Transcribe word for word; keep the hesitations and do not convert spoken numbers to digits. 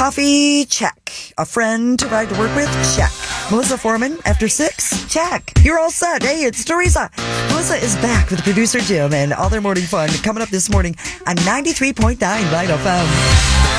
coffee? Check. A friend to ride to work with? Check. Melissa Foreman, after six? Check. You're all set. Hey, it's Teresa. Melissa is back with producer Jim and all their morning fun coming up this morning on ninety-three point nine Vinyl F M.